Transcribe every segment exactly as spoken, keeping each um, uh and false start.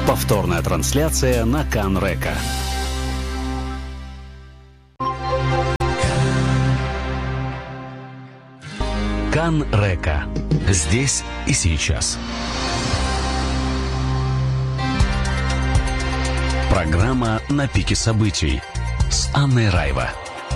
Повторная трансляция на Кан Река. Кан Река. Здесь и сейчас. Программа «На пике событий» с Анной Райва.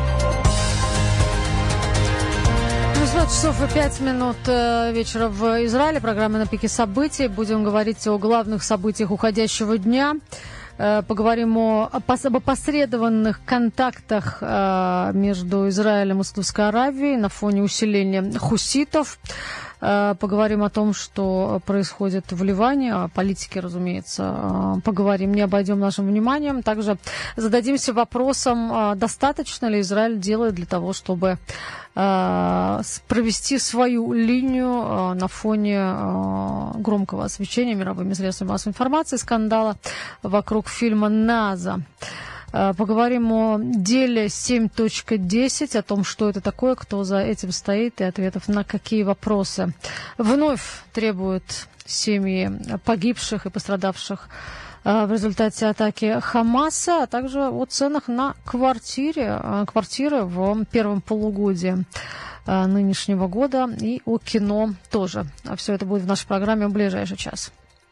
двенадцать часов и пять минут вечера в Израиле. Программа «На пике событий». Будем говорить о главных событиях уходящего дня. Поговорим о опосредованных контактах между Израилем и Саудовской Аравией на фоне усиления хуситов. Поговорим о том, что происходит в Ливане, о политике, разумеется, поговорим, не обойдем нашим вниманием. Также зададимся вопросом, достаточно ли Израиль делает для того, чтобы провести свою линию на фоне громкого освещения мировыми средствами массовой информации, скандала вокруг фильма «Наза». Поговорим о деле семь точка десять, о том, что это такое, кто за этим стоит, и ответов на какие вопросы вновь требуют семьи погибших и пострадавших в результате атаки Хамаса, а также о ценах на квартире, квартиры в первом полугодии нынешнего года и о кино тоже. А все это будет в нашей программе в ближайший час.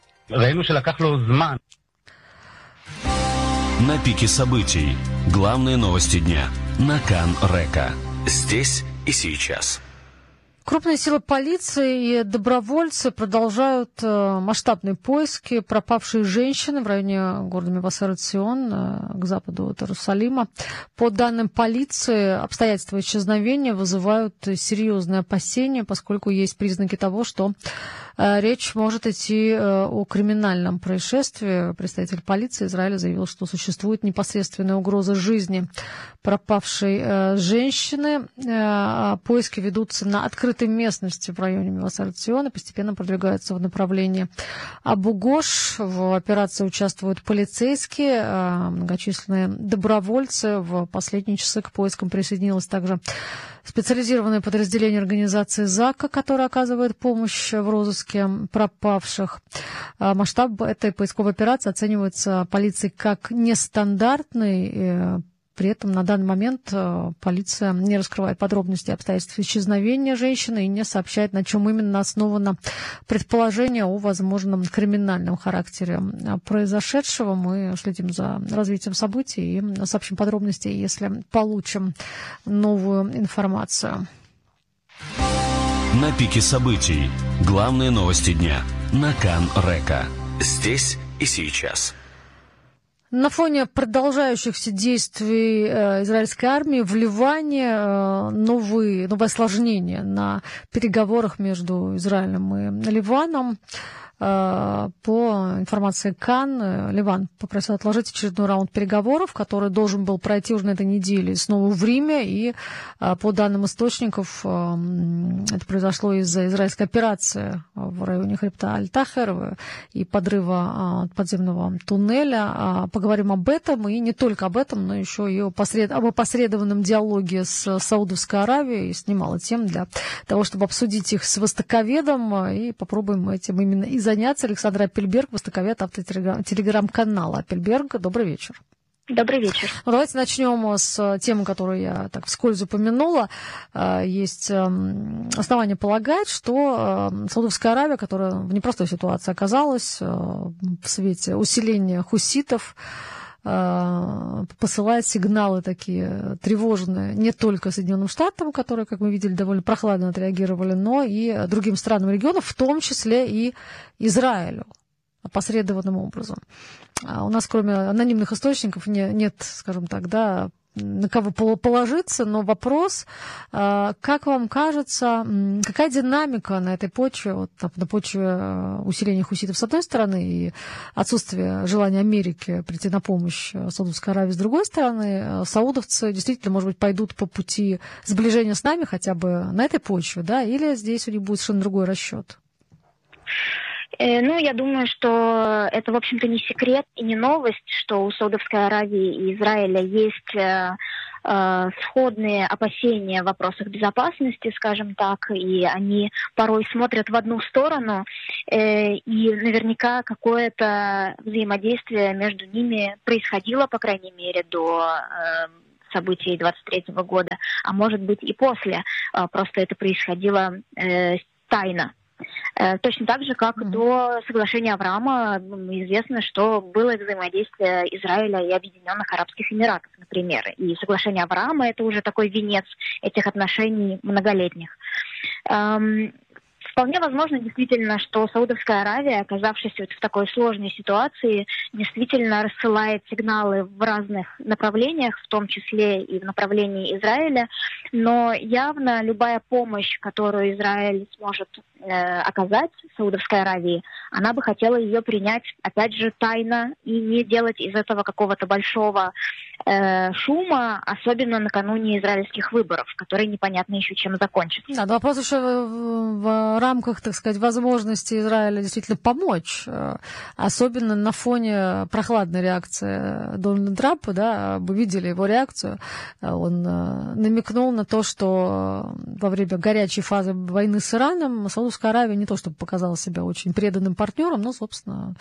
На пике событий. Главные новости дня на Кан Река. Здесь и сейчас. Крупные силы полиции и добровольцы продолжают э, масштабные поиски пропавшей женщины в районе города Мевасер-Цион, э, к западу от Иерусалима. По данным полиции, обстоятельства исчезновения вызывают серьезные опасения, поскольку есть признаки того, что э, речь может идти э, о криминальном происшествии. Представитель полиции Израиля заявил, что существует непосредственная угроза жизни пропавшей э, женщины. Э, поиски ведутся на открытой местности в районе Мевасер-Цион и постепенно продвигаются в направлении Абу-Гош. В операции участвуют полицейские, э, многочисленные добровольцы. В последние часы к поискам присоединилось также специализированное подразделение организации ЗАКа, которое оказывает помощь в розыске пропавших. Э, масштаб этой поисковой операции оценивается полицией как нестандартный. Э, При этом на данный момент полиция не раскрывает подробности обстоятельств исчезновения женщины и не сообщает, на чем именно основано предположение о возможном криминальном характере произошедшего. Мы следим за развитием событий и сообщим подробности, если получим новую информацию. На пике событий. Главные новости дня на Кан Река. Здесь и сейчас. На фоне продолжающихся действий э, израильской армии в Ливане э, новые, новое осложнение на переговорах между Израилем и Ливаном. Э, по информации Кан, Ливан попросил отложить очередной раунд переговоров, который должен был пройти уже на этой неделе снова в Риме. И э, по данным источников, э, это произошло из-за израильской операции в районе хребта Аль-Тахер и подрыва э, подземного туннеля. Поговорим об этом, и не только об этом, но еще и о посред... об опосредованном диалоге с Саудовской Аравией. Есть немало тем для того, чтобы обсудить их с востоковедом, и попробуем этим именно и заняться. Александр Апельберг, востоковед автотелеграм-канала Апельберг. Добрый вечер. Добрый вечер. Ну, давайте начнем с темы, которую я так вскользь упомянула. Есть основания полагать, что Саудовская Аравия, которая в непростой ситуации оказалась в свете усиления хуситов, посылает сигналы такие тревожные не только Соединенным Штатам, которые, как мы видели, довольно прохладно отреагировали, но и другим странам региона, в том числе и Израилю, опосредованным образом. У нас, кроме анонимных источников, не, нет, скажем так, да, на кого положиться, но вопрос, как вам кажется, какая динамика на этой почве, вот, на почве усиления хуситов с одной стороны и отсутствия желания Америки прийти на помощь Саудовской Аравии с другой стороны, саудовцы действительно, может быть, пойдут по пути сближения с нами хотя бы на этой почве, да, или здесь у них будет совершенно другой расчет? Ну, я думаю, что это, в общем-то, не секрет и не новость, что у Саудовской Аравии и Израиля есть э, сходные опасения в вопросах безопасности, скажем так, и они порой смотрят в одну сторону, э, и наверняка какое-то взаимодействие между ними происходило, по крайней мере, до э, событий двадцать третьего года, а может быть и после, э, просто это происходило э, тайно. Точно так же, как mm-hmm. до соглашения Авраама известно, что было взаимодействие Израиля и Объединенных Арабских Эмиратов, например. И соглашение Авраама – это уже такой венец этих отношений многолетних. Вполне возможно, действительно, что Саудовская Аравия, оказавшись вот в такой сложной ситуации, действительно рассылает сигналы в разных направлениях, в том числе и в направлении Израиля. Но явно любая помощь, которую Израиль сможет э, оказать Саудовской Аравии, она бы хотела ее принять, опять же, тайно и не делать из этого какого-то большого э, шума, особенно накануне израильских выборов, которые непонятно еще чем закончатся. Да, но вопрос еще в, в рамках, так сказать, возможности Израиля действительно помочь, особенно на фоне прохладной реакции Дональда Трампа, да, мы видели его реакцию, он намекнул на то, что во время горячей фазы войны с Ираном Саудовская Аравия не то чтобы показала себя очень преданным партнером, но, собственно,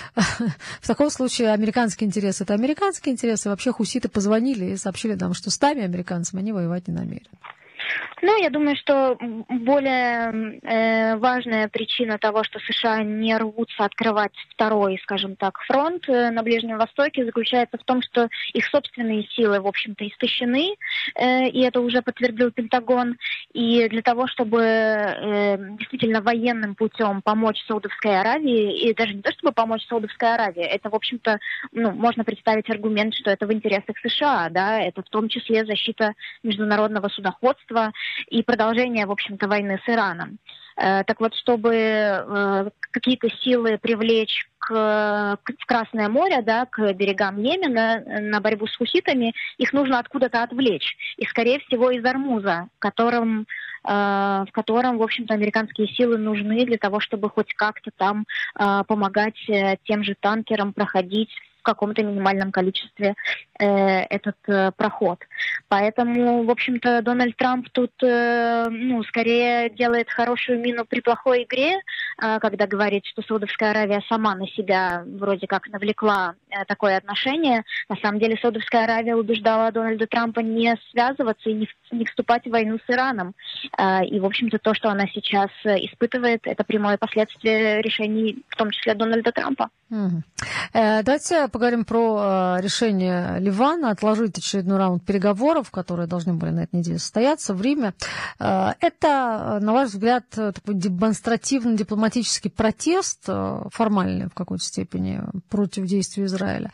в таком случае американские интересы — это американские интересы, вообще хуситы позвонили и сообщили нам, что с нами, американцами, они воевать не намерены. Ну, я думаю, что более э, важная причина того, что США не рвутся открывать второй, скажем так, фронт э, на Ближнем Востоке, заключается в том, что их собственные силы, в общем-то, истощены, э, и это уже подтвердил Пентагон. И для того, чтобы э, действительно военным путем помочь Саудовской Аравии, и даже не то, чтобы помочь Саудовской Аравии, это, в общем-то, ну, можно представить аргумент, что это в интересах США, да, это в том числе защита международного судоходства и продолжение, в общем-то, войны с Ираном. Э, так вот, чтобы э, какие-то силы привлечь к, к, в Красное море, да, к берегам Йемена на борьбу с хуситами, их нужно откуда-то отвлечь. И, скорее всего, из Ормуза, в котором, э, в котором, в общем-то, американские силы нужны для того, чтобы хоть как-то там э, помогать э, тем же танкерам проходить в каком-то минимальном количестве э, этот э, проход. Поэтому, в общем-то, Дональд Трамп тут, э, ну, скорее делает хорошую мину при плохой игре, э, когда говорит, что Саудовская Аравия сама на себя вроде как навлекла э, такое отношение. На самом деле Саудовская Аравия убеждала Дональда Трампа не связываться и не, не вступать в войну с Ираном. Э, и, в общем-то, то, что она сейчас испытывает, это прямое последствие решений, в том числе Дональда Трампа. Угу. Э, давайте поговорим про э, решение Ливана отложить очередной раунд переговоров, которые должны были на этой неделе состояться в Риме. Э, это, на ваш взгляд, такой демонстративный дипломатический протест, э, формальный в какой-то степени, против действий Израиля?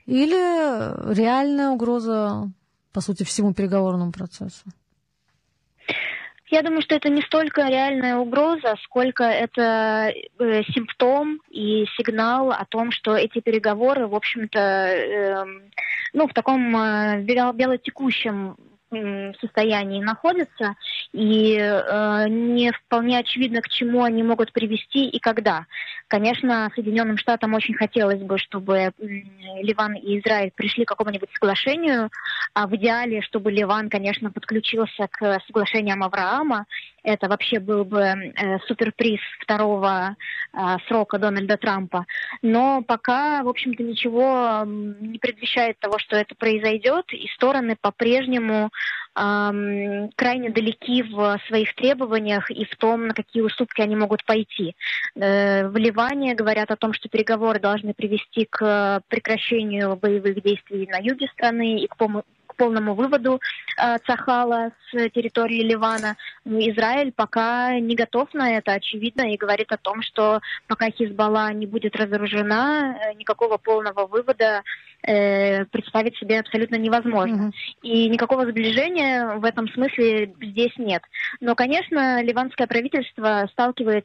Или реальная угроза, по сути, всему переговорному процессу? Я думаю, что это не столько реальная угроза, сколько это э, симптом и сигнал о том, что эти переговоры, в общем-то, э, ну, в таком э, вялотекущем состоянии находятся, и э, не вполне очевидно, к чему они могут привести и когда. Конечно, Соединенным Штатам очень хотелось бы, чтобы э, Ливан и Израиль пришли к какому-нибудь соглашению, а в идеале, чтобы Ливан, конечно, подключился к соглашениям Авраама. Это вообще был бы э, суперприз второго э, срока Дональда Трампа. Но пока, в общем-то, ничего не предвещает того, что это произойдет, и стороны по-прежнему э, крайне далеки в своих требованиях и в том, на какие уступки они могут пойти. Э, в Ливане говорят о том, что переговоры должны привести к прекращению боевых действий на юге страны и к пом- полному выводу э, Цахала с территории Ливана. Но Израиль пока не готов на это, очевидно, и говорит о том, что пока Хизбалла не будет разоружена, э, никакого полного вывода э, представить себе абсолютно невозможно. Mm-hmm. И никакого сближения в этом смысле здесь нет. Но, конечно, ливанское правительство сталкивается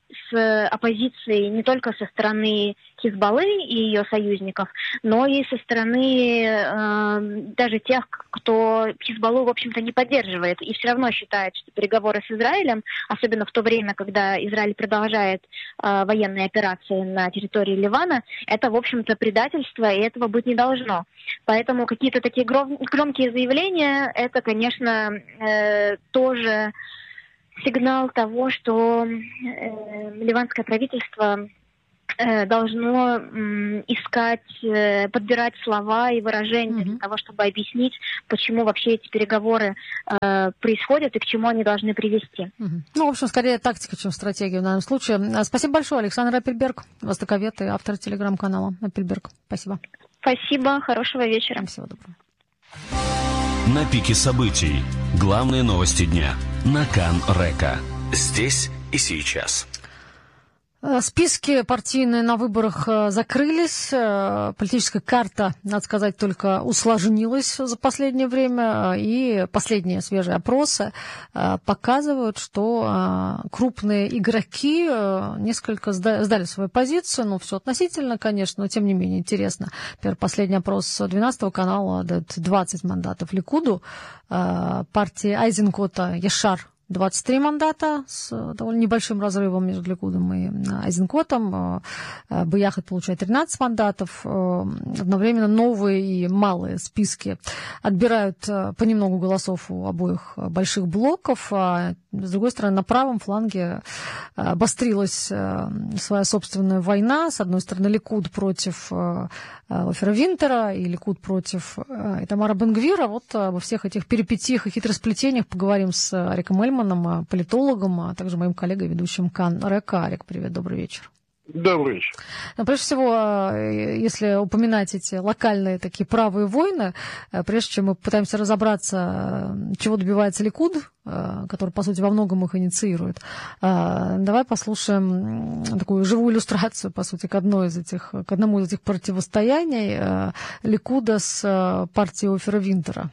с оппозицией не только со стороны Хизбаллы и ее союзников, но и со стороны э, даже тех, кто Хизбаллу, в общем-то, не поддерживает и все равно считает, что переговоры с Израилем, особенно в то время, когда Израиль продолжает э, военные операции на территории Ливана, это, в общем-то, предательство, и этого быть не должно. Поэтому какие-то такие гром- громкие заявления, это, конечно, э, тоже сигнал того, что э, ливанское правительство э, должно э, искать, э, подбирать слова и выражения mm-hmm. для того, чтобы объяснить, почему вообще эти переговоры э, происходят и к чему они должны привести. Mm-hmm. Ну, в общем, скорее тактика, чем стратегия в данном случае. Спасибо большое, Александр Апельберг, востоковед и автор телеграм-канала Апельберг. Спасибо. Спасибо, хорошего вечера. Всего доброго. На пике событий. Главные новости дня. На Кан Река. Здесь и сейчас. Списки партийные на выборах закрылись. Политическая карта, надо сказать, только усложнилась за последнее время. И последние свежие опросы показывают, что крупные игроки несколько сдали свою позицию. Ну, все относительно, конечно, но тем не менее интересно. Например, последний опрос двенадцатого канала дает двадцать мандатов Ликуду. Партии Айзенкота Яшар двадцать три мандата с довольно небольшим разрывом между Ликудом и Айзенкотом. Бияхат получает тринадцать мандатов. Одновременно новые и малые списки отбирают понемногу голосов у обоих больших блоков. А с другой стороны, на правом фланге обострилась своя собственная война. С одной стороны, Ликуд против Офера Винтера и Ликуд против Итамара Бен-Гвира. Вот обо всех этих перипетиях и хитросплетениях поговорим с Ариком Эльманом, политологом, а также моим коллегой, ведущим Кан Река. Арик, привет, добрый вечер. Добрый вечер. Но прежде всего, если упоминать эти локальные такие правые войны, прежде чем мы пытаемся разобраться, чего добивается Ликуд, который, по сути, во многом их инициирует, давай послушаем такую живую иллюстрацию, по сути, к одной из этих, к одному из этих противостояний Ликуда с партией Офера Винтера.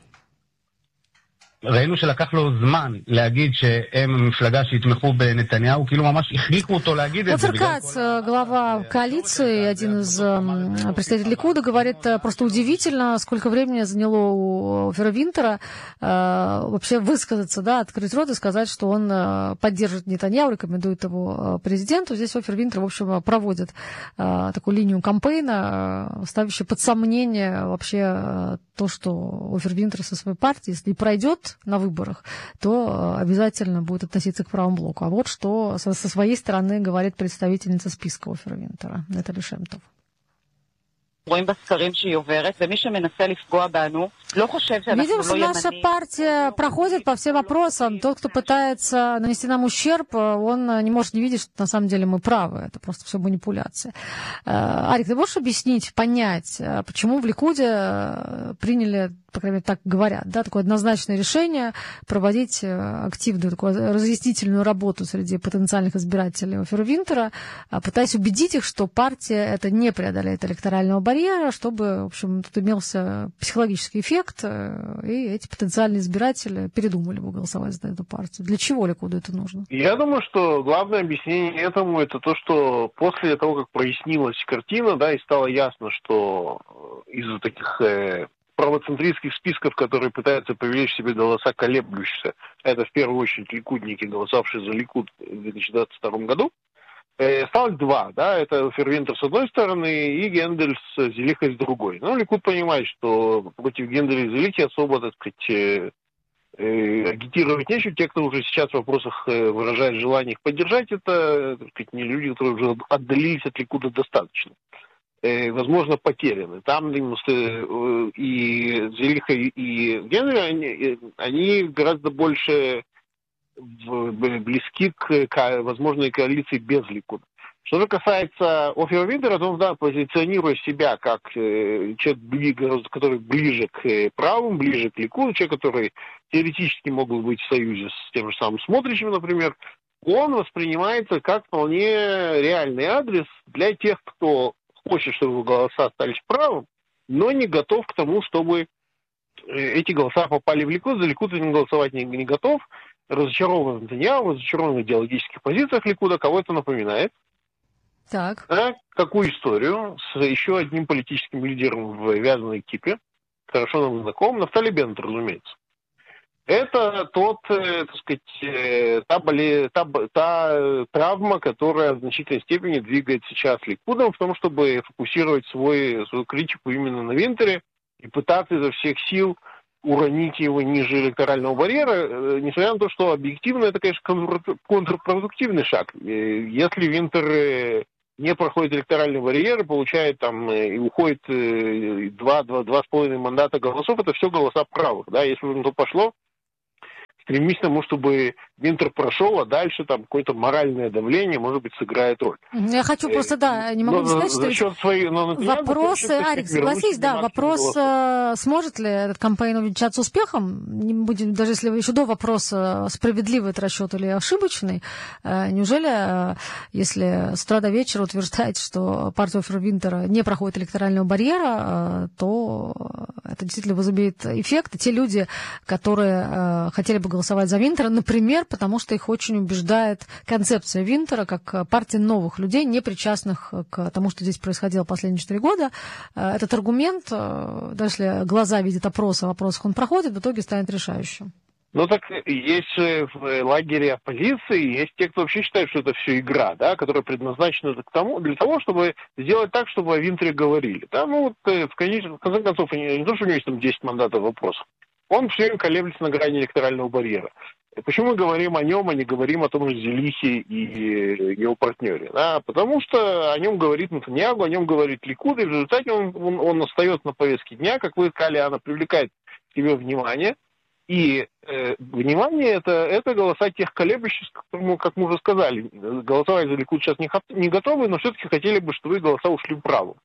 ראינו שלקח לו זמן להגיד שהם מפלגה שיתמכו בנתניהו, כאילו ממש הכריחו אותו להגיד את זה. Офер Кац, глава коалиции, один из представителей Ликуда, говорит, просто удивительно, сколько времени заняло у Офера Винтера вообще высказаться, да, открыть рот и сказать, что он поддержит Нетаньяху, рекомендует его президенту. Здесь Офер Винтер, в общем, проводит такую линию кампейна, ставящую под сомнение вообще то, что Офер Винтер со своей партией, если пройдет на выборах, то обязательно будет относиться к правому блоку. А вот что со, со своей стороны говорит представительница списка Офера Винтера, Наталья Шемтов. Видим, что наша партия проходит по всем вопросам. Тот, кто пытается нанести нам ущерб, он не может не видеть, что на самом деле мы правы. Это просто все манипуляция. Арик, ты можешь объяснить, понять, почему в Ликуде приняли, по крайней мере, так говорят, да, такое однозначное решение проводить активную такую разъяснительную работу среди потенциальных избирателей Офера Винтера, пытаясь убедить их, что партия это не преодолеет электорального барьера, чтобы, в общем, тут имелся психологический эффект, и эти потенциальные избиратели передумали бы голосовать за эту партию. Для чего Ликуду это нужно? Я думаю, что главное объяснение этому это то, что после того, как прояснилась картина, да, и стало ясно, что из-за таких э, правоцентристских списков, которые пытаются привлечь себе голоса колеблющихся, это в первую очередь ликудники, голосовавшие за Ликуд в две тысячи двадцать втором году, осталось два, да, это Офер Винтер с одной стороны и Гендель с Зелихой с другой. Но Ликуд понимает, что против Генделя и Зелихи особо, так сказать, э, э, агитировать нечего. Те, кто уже сейчас в вопросах э, выражает желание их поддержать, это, так сказать, не люди, которые уже отдалились от Ликуда достаточно. Э, возможно, потеряны. Там э, и Зелиха, и Гендель, они, они гораздо больше близки к, к возможной коалиции без Ликуда. Что же касается Офера Винтера, то он, да, позиционируя себя как э, человек, который ближе к правым, ближе к Ликуду, человек, который теоретически мог бы быть в союзе с тем же самым Смотричем, например, он воспринимается как вполне реальный адрес для тех, кто хочет, чтобы его голоса остались правым, но не готов к тому, чтобы эти голоса попали в Ликуд. За Ликуд он голосовать не, не готов. разочарован в Нетаньяху, разочарован в идеологических позициях Ликуда. Кого это напоминает? Так. Да, какую историю с еще одним политическим лидером в вязаной кипе, хорошо нам знаком, Нафтали Беннет, разумеется. Это тот, так сказать, та, боле... та, та травма, которая в значительной степени двигает сейчас Ликудом в том, чтобы фокусировать свой, свою критику именно на Винтере и пытаться изо всех сил уронить его ниже электорального барьера, несмотря на то, что объективно это, конечно, контрпродуктивный шаг. Если Винтер не проходит электоральный барьер, получает там и уходит два, два, два с половиной мандата голосов, это все голоса правых. Да? Если на то пошло, стремись к тому, чтобы Винтер прошел, а дальше там какое-то моральное давление, может быть, сыграет роль. Я хочу просто, да, не могу не сказать, что... За счет своей, но, вопрос, Арик, согласись, да, вопрос, голосов. Сможет ли этот кампейн увенчаться успехом, не будем, даже если еще до вопроса, справедливый это расчет или ошибочный, неужели, если с утра до вечера утверждать, что партия Оффера Винтера не проходит электорального барьера, то это действительно возымеет эффект, и те люди, которые хотели бы голосовать за Винтера, например, потому что их очень убеждает концепция Винтера как партия новых людей, не причастных к тому, что здесь происходило последние четыре года. Этот аргумент, даже если глаза видят опросы, в вопросах он проходит, в итоге станет решающим. Ну так есть в лагере оппозиции, есть те, кто вообще считает, что это все игра, да, которая предназначена к тому, для того, чтобы сделать так, чтобы о Винтере говорили. Да? Ну вот в, конечном, в конце концов, не, не то, что у него есть там десять мандатов вопросов, он все время колеблется на грани электорального барьера. Почему мы говорим о нем, а не говорим о том же Зелихе и его партнере? Да? Потому что о нем говорит Нетаньяху, о нем говорит Ликуд, и в результате он, он, он остается на повестке дня. Как вы сказали, она привлекает к себе внимание. И э, внимание это, это голоса тех колеблющихся, как мы уже сказали. Голосовать за Ликуд сейчас не, не готовы, но все-таки хотели бы, чтобы их голоса ушли вправо.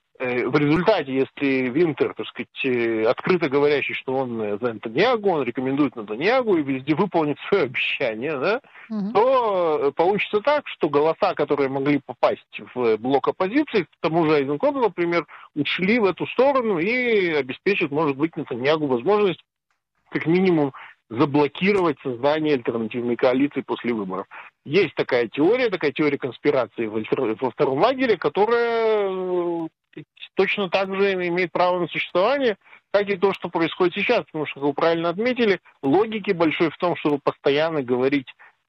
В результате, если Винтер, так сказать, открыто говорящий, что он за Нетаньяху, он рекомендует Нетаньяху и везде выполнит свое обещание, да, угу. то получится так, что голоса, которые могли попасть в блок оппозиции, к тому же Айзенкоту, например, ушли в эту сторону и обеспечат, может быть, Нетаньяху возможность как минимум заблокировать создание альтернативной коалиции после выборов. Есть такая теория, такая теория конспирации во втором лагере, которая точно так же имеет право на существование, как и то, что происходит сейчас. Потому что, как вы правильно отметили, логики большой в том, чтобы постоянно говорить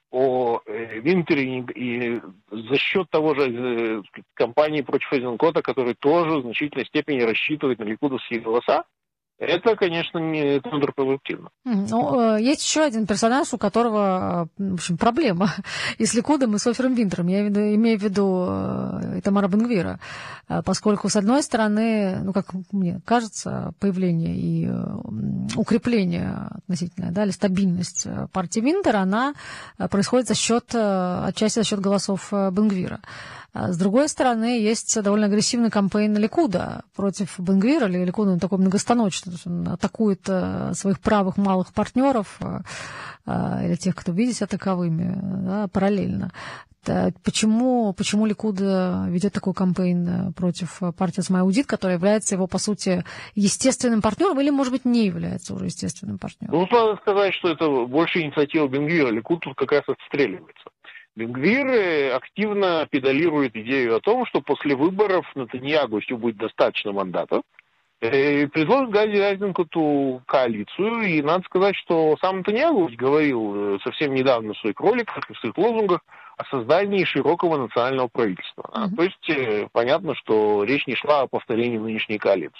о э, Винтере и за счет того же э, кампании против Айзенкота, который тоже в значительной степени рассчитывает на ликудовские голоса, это, конечно, не контрпродуктивно. Ну, есть еще один персонаж, у которого, в общем, проблема и с Ликудом, и с Оффером Винтером. Я имею в виду Итамара Бен-Гвира, поскольку, с одной стороны, ну, как мне кажется, появление и укрепление относительно, да, или стабильность партии Винтера, она происходит за счет, отчасти за счет голосов Бен-Гвира. С другой стороны, есть довольно агрессивный кампейн Ликуда против Бен-Гвира, или Ликуда он такой многостаночный, то есть он атакует своих правых малых партнеров или тех, кто видит себя таковыми, да, параллельно. Почему, почему Ликуд ведет такой кампейн против партии Ацма-Иудит, которая является его, по сути, естественным партнером, или, может быть, не является уже естественным партнером? Ну, надо сказать, что это больше инициатива Бен-Гвира. Ликуд тут как раз отстреливается. Бен-Гвир активно педалирует идею о том, что после выборов Нетаньяху, если будет достаточно мандатов, предложит Гади Айзенкоту коалицию. И надо сказать, что сам Нетаньяху говорил совсем недавно в своих роликах и в своих лозунгах о создании широкого национального правительства. Mm-hmm. То есть понятно, что речь не шла о повторении нынешней коалиции.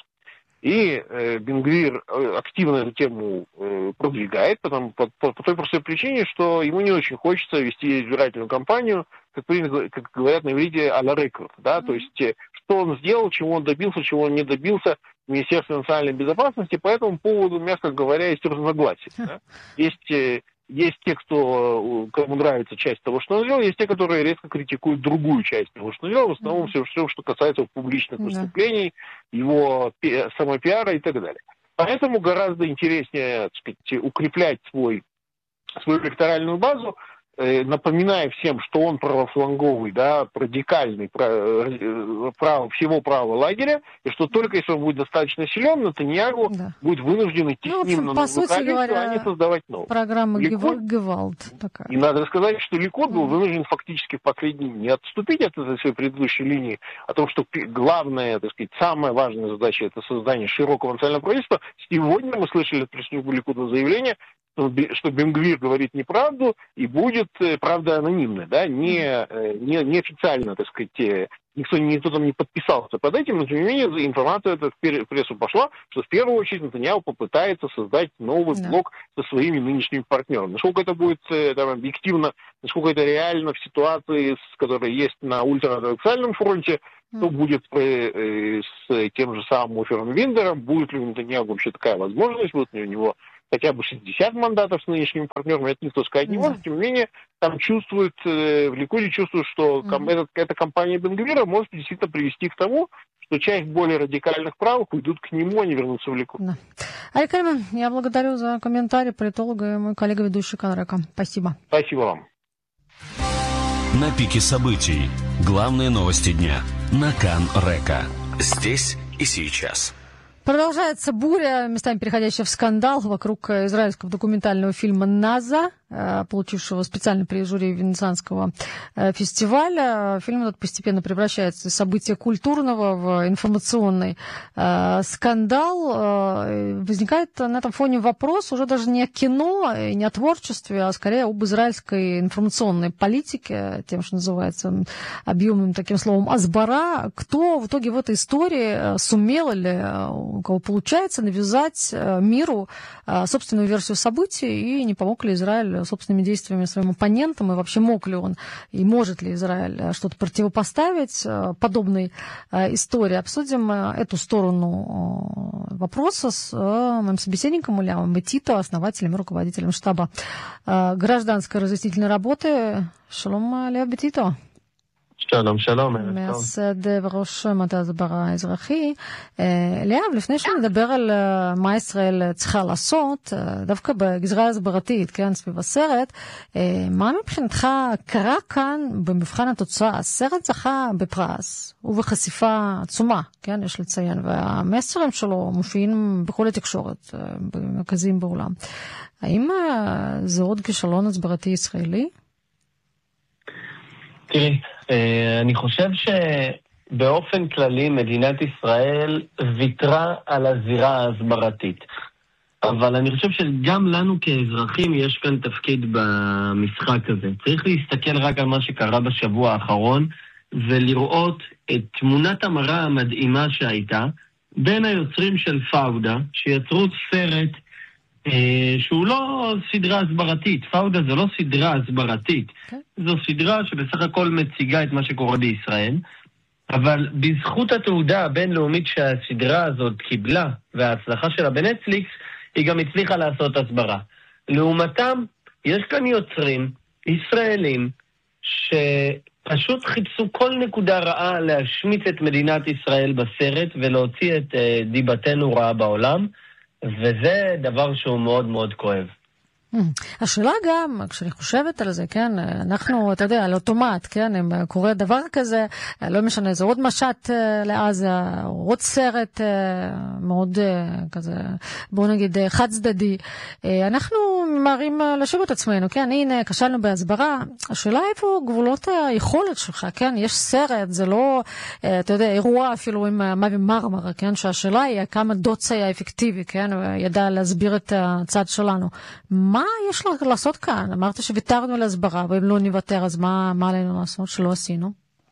И э, Бен-Гвир активно эту тему э, продвигает, потому, по, по, по той простой причине, что ему не очень хочется вести избирательную кампанию, как, как говорят на иврите, а-ля рекорд. Да? Mm-hmm. То есть, э, что он сделал, чего он добился, чего он не добился в Министерстве национальной безопасности. По этому поводу, мягко говоря, есть разногласия. Mm-hmm. Да? Есть... Э, Есть те, кто, кому нравится часть того, что он сделал, есть те, которые резко критикуют другую часть того, что он сделал, в основном mm-hmm. все, все, что касается публичных mm-hmm. выступлений, его пи- самопиара и так далее. Поэтому гораздо интереснее, так сказать, укреплять свой, свою электоральную базу напоминая всем, что он правофланговый, да, радикальный, право, всего правого лагеря, и что только если он будет достаточно силен, Нетаньяху да. будет вынужден идти ну, с ним на новую коалицию, а не создавать новую. Программа Гевалд такая. И надо сказать, что Ликуд был вынужден фактически в последний день не отступить от этой своей предыдущей линии, о том, что главная, так сказать, самая важная задача — это создание широкого национального правительства. Сегодня мы слышали от представителя Ликуда заявление, что Бен-Гвир говорит неправду и будет правда анонимная, да, не, не, не официально, так сказать, никто, никто там не подписался под этим, но тем не менее информация эта в прессу пошла, что в первую очередь Нетаньяху попытается создать новый да. блок со своими нынешними партнерами. Насколько это будет там, объективно, насколько это реально в ситуации, которая есть на ультраортодоксальном фронте, что будет э, с тем же самым Офером Виндером, будет ли у Нетаньяху вообще такая возможность, будет ли у него хотя бы шестьдесят мандатов с нынешними партнерами, это никто сказать не может. Тем не менее, там чувствуют, э, в Ликуде чувствуют, что mm-hmm. этот, эта кампания Бен-Гвира может действительно привести к тому, что часть более радикальных правых уйдут к нему, а не вернутся в Ликуд. Да. Олег Кельман, я благодарю за комментарий политолога и мой коллега, ведущий Кан Река. Спасибо. Спасибо вам. На пике событий. Главные новости дня. На Кан Река. Здесь и сейчас. Продолжается буря, местами переходящая в скандал, вокруг израильского документального фильма «Наза», получившего специальный приз жюри Венецианского фестиваля. Фильм этот постепенно превращается из события культурного в информационный скандал. Возникает на этом фоне вопрос уже даже не о кино и не о творчестве, а скорее об израильской информационной политике, тем, что называется объемным таким словом «азбара». Кто в итоге в этой истории сумел или у кого получается навязать миру собственную версию событий, и не помог ли Израиль собственными действиями своим оппонентам, и вообще мог ли он, и может ли Израиль что-то противопоставить подобной истории. Обсудим эту сторону вопроса с моим собеседником Ильявом Бетито, основателем и руководителем штаба гражданской разъяснительной работы. Шалом, Ильяв Бетито. שלום, שלום. מייסד וראש מטה ההסברה האזרחי. אליאב, לפני שנדבר על מה ישראל צריכה לעשות, דווקא בגזרה ההסברתית, כן, סביב הסרט, מה מבחינתך קרה כאן במבחן התוצאה? הסרט זכה בפרס ובחשיפה עצומה, כן, יש לציין, והמסרים שלו מופיעים בכל התקשורת, במרכזים בעולם. האם זה עוד כישלון הסברתי ישראלי? תראי, אני חושב שבאופן כללי מדינת ישראל ויתרה על הזירה ההסברתית. אבל אני חושב שגם לנו כאזרחים יש כאן תפקיד במשחק הזה. צריך להסתכל רק על מה שקרה בשבוע האחרון, ולראות את תמונת המראה המדהימה שהייתה בין היוצרים של פאודה, שיצרו סרט שהוא לא סדרה הסברתית. פאודה זה לא סדרה הסברתית. Okay. זו סדרה שבסך הכל מציגה את מה שקורה בישראל, אבל בזכות התעודה הבינלאומית שהסדרה הזאת קיבלה, וההצלחה שלה בנטפליקס, היא גם הצליחה לעשות הסברה. לעומתם, יש כאן יוצרים ישראלים שפשוט חיפשו כל נקודה רעה להשמיץ את מדינת ישראל בסרט ולהוציא את דיבתנו רעה בעולם, וזה דבר שהוא מאוד מאוד כואב. השאלה גם, כשאני חושבת על זה, כן, אנחנו, אתה יודע, על אוטומט, כן, אם קורה דבר כזה, לא משנה, זה עוד משט לעזה, עוד סרט מאוד כזה, בואו נגיד, חד צדדי. אנחנו ממהרים לשאול את עצמנו, כן, הנה, כשלנו בהסברה, השאלה איפה גבולות היכולת שלך, כן, יש סרט, זה לא, אתה יודע, אירוע אפילו עם מווי מרמרה, כן, שהשאלה היא כמה דוץ היה אפקטיבי, כן, וידע להסביר את הצד שלנו. מה יש לך לעשות כאן? אמרת שוויתרנו על הסברה, ואם לא נוותר, אז מה, מה עלינו לעשות שלא עשינו?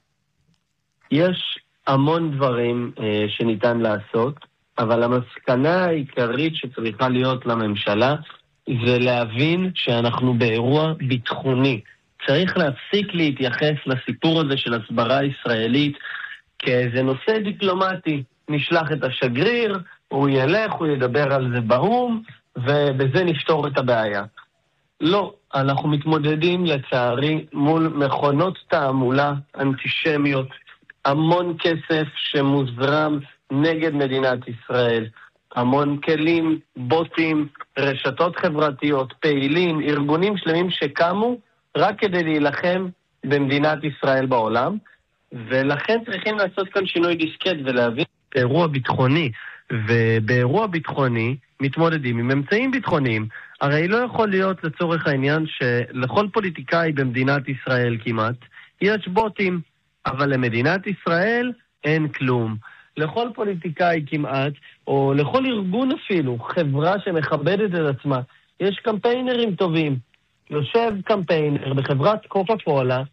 יש המון דברים אה, שניתן לעשות, אבל המסקנה העיקרית שצריכה להיות לממשלה, זה להבין שאנחנו באירוע ביטחוני. צריך להפסיק להתייחס לסיפור הזה של הסברה ישראלית, כאיזה נושא דיפלומטי. נשלח את השגריר, הוא ילך, הוא ידבר על זה באום, ובזה נפתור את הבעיה. לא, אנחנו מתמודדים לצערי מול מכונות תעמולה אנטישמיות, המון כסף שמוזרם נגד מדינת ישראל, המון כלים, בוטים, רשתות חברתיות, פעילים, ארגונים שלמים שקמו רק כדי להילחם במדינת ישראל בעולם, ולכן צריכים לעשות כאן שינוי דיסקט ולהבין אירוע ביטחוני, ובאירוע ביטחוני מתמודדים עם אמצעים ביטחוניים. הרי לא יכול להיות לצורך העניין שלכל פוליטיקאי במדינת ישראל כמעט יש בוטים, אבל למדינת ישראל אין כלום. לכל פוליטיקאי כמעט, או לכל ארגון אפילו, חברה שמכבדת את עצמה, יש קמפיינרים טובים. יושב קמפיינר בחברת קוקה קולה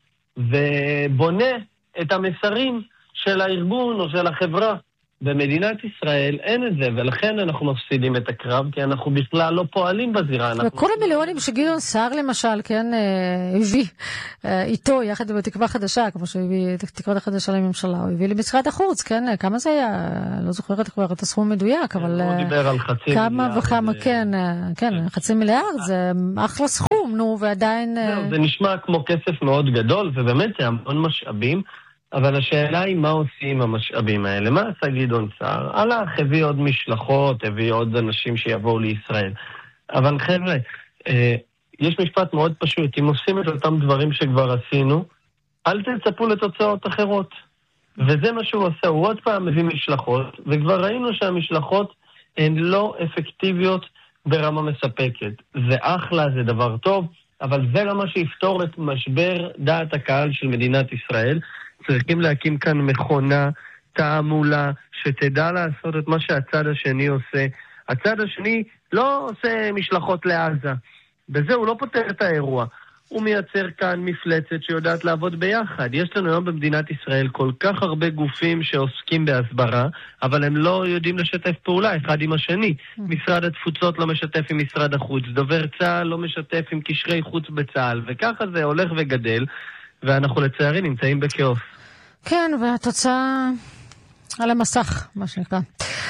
ובונה את המסרים של הארגון או של החברה. במדינת ישראל אין את זה, ולכן אנחנו מפסידים את הקרב, כי אנחנו בכלל לא פועלים בזירה. וכל המיליונים שגדעון סער למשל, כן, הביא איתו, יחד עם תקווה חדשה, כמו שהוא הביא תקווה חדשה לממשלה, הוא הביא למשרד החוץ, כן, כמה זה היה? לא זוכרת כבר את הסכום מדויק, אבל הוא דיבר על חצי כמה מיליארד. וכמה, כן, כן, חצי מיליארד, זה אחלה סכום, נו, ועדיין... זה נשמע כמו כסף מאוד גדול, ובאמת זה המון משאבים, אבל השאלה היא מה עושים עם המשאבים האלה. מה עשה גדעון סער? הלך, הביא עוד משלחות, הביא עוד אנשים שיבואו לישראל. אבל חבר'ה, אה, יש משפט מאוד פשוט. אם עושים את אותם דברים שכבר עשינו, אל תצפו לתוצאות אחרות. וזה מה שהוא עושה. הוא עוד פעם מביא משלחות, וכבר ראינו שהמשלחות הן לא אפקטיביות ברמה מספקת. זה אחלה, זה דבר טוב, אבל זה לא מה שיפתור את משבר דעת הקהל של מדינת ישראל. צריכים להקים כאן מכונה, תעמולה, שתדע לעשות את מה שהצד השני עושה. הצד השני לא עושה משלחות לעזה. בזה הוא לא פותר את האירוע. הוא מייצר כאן מפלצת שיודעת לעבוד ביחד. יש לנו היום במדינת ישראל כל כך הרבה גופים שעוסקים בהסברה, אבל הם לא יודעים לשתף פעולה אחד עם השני. משרד התפוצות לא משתף עם משרד החוץ, דובר צה"ל לא משתף עם קשרי חוץ בצה"ל, וככה זה הולך וגדל. ואנחנו לצערי נמצאים בכאוס. כן, והתוצאה על המסך, מה שנקרא.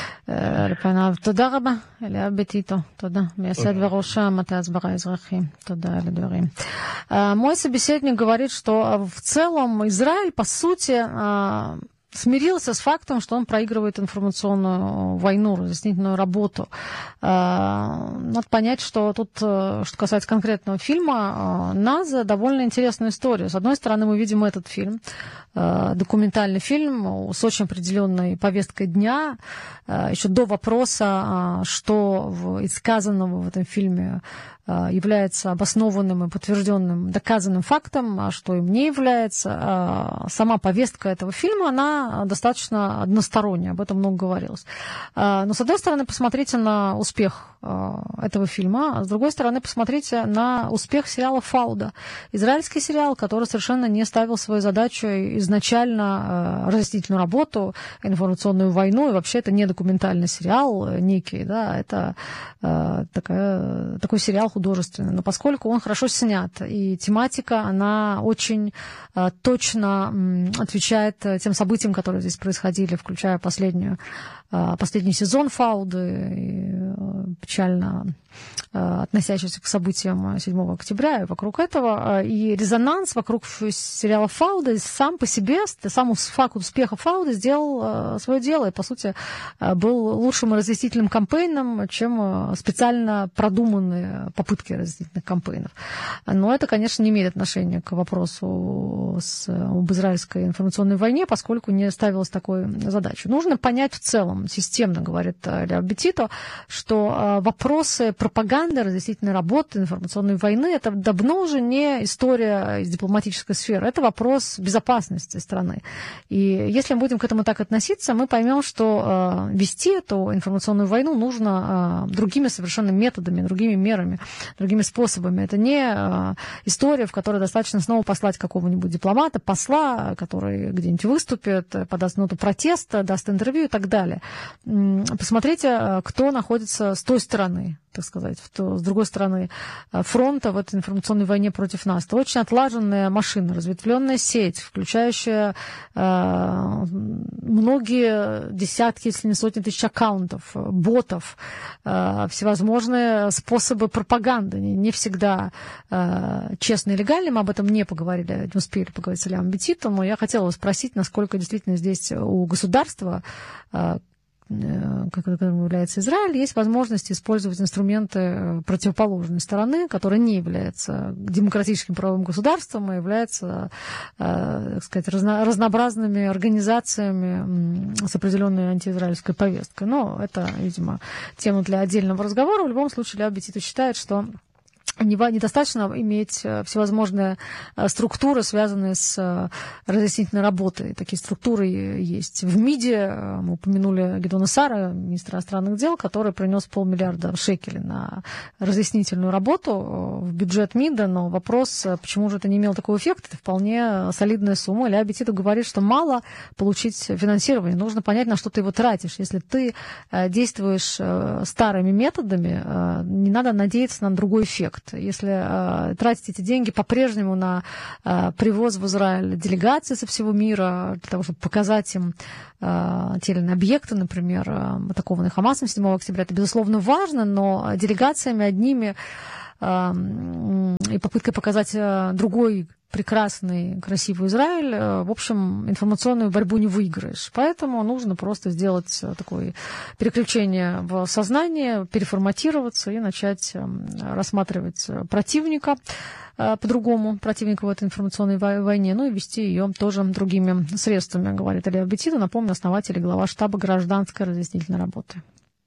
לפניו. תודה רבה, אליה בטיטו. תודה. מייסד וראש מטה הסברה אזרחים. Туда על הדברים. Мой собеседник говорит, что в целом Израиль, по сути, смирился с фактом, что он проигрывает информационную войну, разъяснительную работу. Надо понять, что тут, что касается конкретного фильма, НАЗа довольно интересная история. С одной стороны, мы видим этот фильм, документальный фильм с очень определенной повесткой дня, еще до вопроса, что из сказанного в этом фильме является обоснованным и подтвержденным, доказанным фактом, а что им не является. Сама повестка этого фильма, она достаточно односторонняя, об этом много говорилось. Но, с одной стороны, посмотрите на успех этого фильма, а с другой стороны, посмотрите на успех сериала «Фауда». Израильский сериал, который совершенно не ставил свою задачу изначально разъяснительную работу, информационную войну, и вообще это не документальный сериал некий, да, это такая, такой сериал художественный. Но поскольку он хорошо снят, и тематика, она очень точно отвечает тем событиям, которые здесь происходили, включая последнюю, последний сезон «Фауды», печально относящийся к событиям седьмого октября и вокруг этого. И резонанс вокруг сериала «Фауда» сам по себе, сам факт успеха «Фауда» сделал свое дело и, по сути, был лучшим разъяснительным кампейном, чем специально продуманные попытки разъяснительных кампейнов. Но это, конечно, не имеет отношения к вопросу с, об израильской информационной войне, поскольку не ставилась такой задачи. Нужно понять в целом, системно, говорит Лео Бетито, что вопросы пропаганды, разъяснительной работы, информационной войны, это давно уже не история из дипломатической сферы, это вопрос безопасности страны. И если мы будем к этому так относиться, мы поймем, что э, вести эту информационную войну нужно э, другими совершенно методами, другими мерами, другими способами. Это не э, история, в которой достаточно снова послать какого-нибудь дипломата, посла, который где-нибудь выступит, подаст ноту протеста, даст интервью и так далее. Посмотрите, кто находится с той стороны, так сказать, с другой стороны фронта в этой информационной войне против нас. Это очень отлаженная машина, разветвленная сеть, включающая э, многие десятки, если не сотни тысяч аккаунтов, ботов, э, всевозможные способы пропаганды, не, не всегда э, честно и легально. Мы об этом не поговорили, не успели поговорить с Леом Бетито, но я хотела спросить, насколько действительно здесь у государства э, которым является Израиль, есть возможность использовать инструменты противоположной стороны, которая не является демократическим правовым государством, а является, так сказать, разно, разнообразными организациями с определенной антиизраильской повесткой. Но это, видимо, тема для отдельного разговора. В любом случае, Леа Бетиту считает, что недостаточно иметь всевозможные структуры, связанные с разъяснительной работой. Такие структуры есть в МИДе. Мы упомянули Гидона Сара, министра иностранных дел, который принес полмиллиарда шекелей на разъяснительную работу в бюджет МИДа. Но вопрос, почему же это не имело такого эффекта, это вполне солидная сумма. Леа Бетиту говорит, что мало получить финансирование. Нужно понять, на что ты его тратишь. Если ты действуешь старыми методами, не надо надеяться на другой эффект. Если э, тратить эти деньги по-прежнему на э, привоз в Израиль делегаций со всего мира, для того, чтобы показать им э, те или иные объекты, например, э, атакованные Хамасом седьмого октября, это, безусловно, важно, но делегациями одними э, и попыткой показать э, другой прекрасный, красивый Израиль, в общем, информационную борьбу не выиграешь. Поэтому нужно просто сделать такое переключение в сознание, переформатироваться и начать рассматривать противника по-другому, противника в этой информационной войне, ну и вести ее тоже другими средствами, говорит Леа Бетиту, напомню, основатель и глава штаба гражданской разъяснительной работы.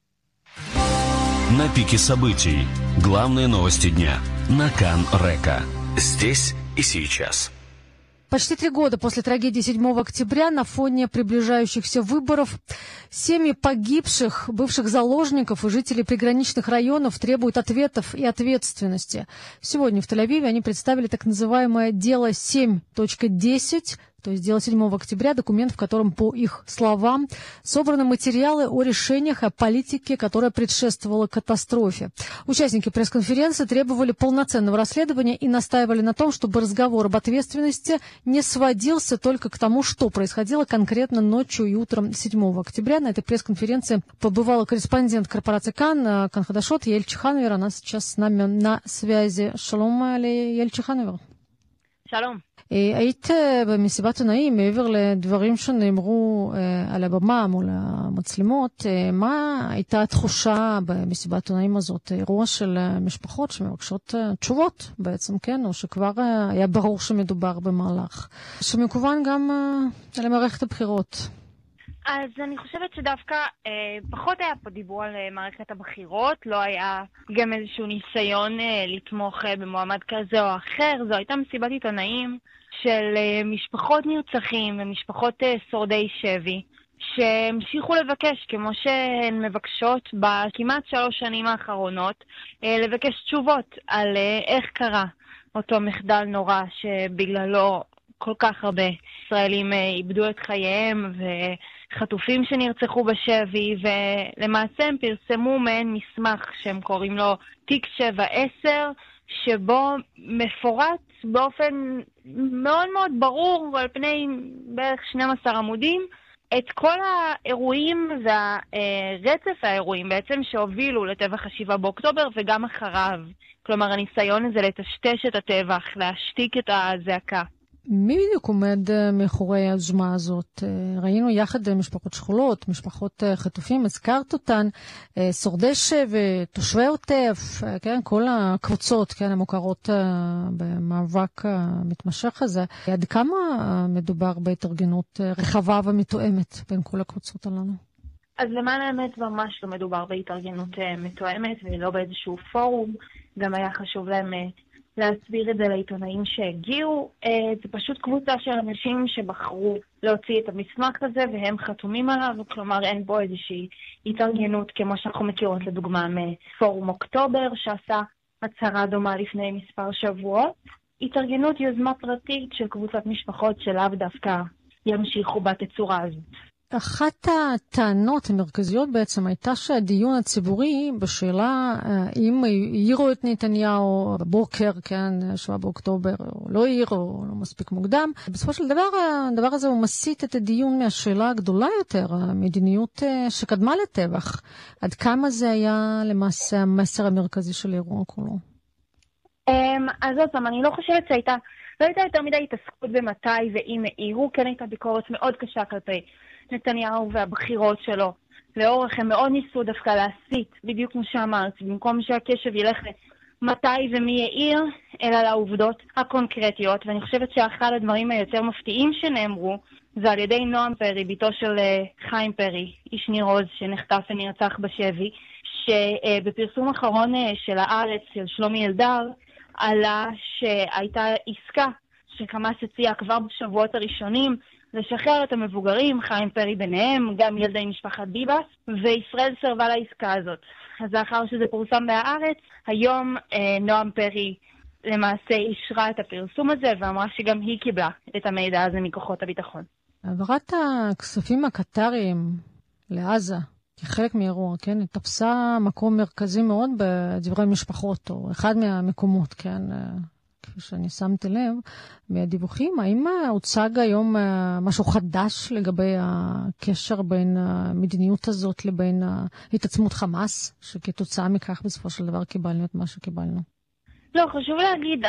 На пике событий. Главные новости дня. На Кан Река. Здесь и сейчас. Почти три года после трагедии седьмого октября на фоне приближающихся выборов семьи погибших, бывших заложников и жителей приграничных районов требуют ответов и ответственности. Сегодня в Тель-Авиве они представили так называемое «Дело семь точка десять», то есть дело седьмого октября, документ, в котором, по их словам, собраны материалы о решениях, о политике, которая предшествовала катастрофе. Участники пресс-конференции требовали полноценного расследования и настаивали на том, чтобы разговор об ответственности не сводился только к тому, что происходило конкретно ночью и утром седьмого октября. На этой пресс-конференции побывала корреспондент корпорации Кан, Кан Хадашот, Яэль Чихановер. Она сейчас с нами на связи. Шалом, Яэль Чихановер. שלום. היית במסיבת עונאים, מעבר לדברים שנאמרו על הבמה מול המצלמות, מה הייתה התחושה במסיבת עונאים הזאת? אירוע של משפחות שמבקשות תשובות בעצם, כן? או שכבר היה ברור שמדובר במהלך, שמכוון גם למערכת הבחירות. אז אני חושבת שדווקא אה, פחות היה פה דיבור על אה, מערכת הבחירות, לא היה גם איזשהו ניסיון אה, לתמוך אה, במועמד כזה או אחר. זו הייתה מסיבת עיתונאים של אה, משפחות נרצחים ומשפחות אה, שורדי שבי, שהמשיכו לבקש, כמו שהן מבקשות בכמעט שלוש שנים האחרונות, אה, לבקש תשובות על אה, איך קרה אותו מחדל נורא שבגללו כל כך הרבה ישראלים אה, איבדו את חייהם ו... חטופים שנרצחו בשבי, ולמעשה הם פרסמו מעין מסמך שהם קוראים לו תיק שבע עשר, שבו מפורט באופן מאוד מאוד ברור על פני בערך שנים עשר עמודים את כל האירועים והרצף האירועים בעצם שהובילו לטבח השבעה באוקטובר וגם אחריו. כלומר הניסיון הזה לטשטש את הטבח, להשתיק את הזעקה. מי בדיוק עומד מאחורי היוזמה הזאת? ראינו יחד משפחות שכולות, משפחות חטופים, הזכרת אותן, שורדי שבי, תושבי עוטף, כן, כל הקבוצות, כן, המוכרות במאבק המתמשך הזה. עד כמה מדובר בהתארגנות רחבה ומתואמת בין כל הקבוצות הללו? אז למען האמת ממש לא מדובר בהתארגנות מתואמת ולא באיזשהו פורום. גם היה חשוב להם להסביר את זה לעיתונאים שהגיעו. זה פשוט קבוצה של אנשים שבחרו להוציא את המסמך הזה והם חתומים עליו, כלומר אין בו איזושהי התארגנות כמו שאנחנו מכירות לדוגמה מפורום אוקטובר שעשה הצהרה דומה לפני מספר שבועות. התארגנות יוזמה פרטית של קבוצת משפחות שלאו דווקא ימשיכו בתצורה הזאת. אחת הטענות המרכזיות בעצם הייתה שהדיון הציבורי בשאלה אם העירו את נתניהו בבוקר, כן, שבעה באוקטובר, או לא העירו, או לא מספיק מוקדם. בסופו של דבר, הדבר הזה הוא מסיט את הדיון מהשאלה הגדולה יותר, המדיניות שקדמה לטבח. עד כמה זה היה למעשה המסר המרכזי של האירוע כולו? אז עוד פעם, אני לא חושבת שהייתה, לא הייתה יותר מדי התעסקות במתי ואם העירו, כן הייתה ביקורת מאוד קשה כלפי נתניהו והבחירות שלו לאורך, הם מאוד ניסו דווקא להסיט, בדיוק כמו שאמרת, במקום שהקשב ילך למתי ומי יעיר, אלא לעובדות הקונקרטיות, ואני חושבת שאחד הדברים היותר מפתיעים שנאמרו, זה על ידי נועם פרי, ביתו של חיים פרי, איש ניר עוז שנחטף ונרצח בשבי, שבפרסום אחרון של הארץ של שלומי אלדר, עלה שהייתה עסקה שחמאס הציע כבר בשבועות הראשונים, לשחרר את המבוגרים, חיים פרי ביניהם, גם ילדי משפחת ביבס, וישראל סרבה לעסקה הזאת. אז לאחר שזה פורסם בהארץ, היום אה, נועם פרי למעשה אישרה את הפרסום הזה, ואמרה שגם היא קיבלה את המידע הזה מכוחות הביטחון. העברת הכספים הקטריים לעזה, כחלק מאירוע, כן, תפסה מקום מרכזי מאוד בדברי משפחות, או אחד מהמקומות, כן, כפי שאני שמתי לב, מהדיווחים. האם הוצג היום משהו חדש לגבי הקשר בין המדיניות הזאת לבין התעצמות חמאס, שכתוצאה מכך בסופו של דבר קיבלנו את מה שקיבלנו? לא, חשוב להגיד,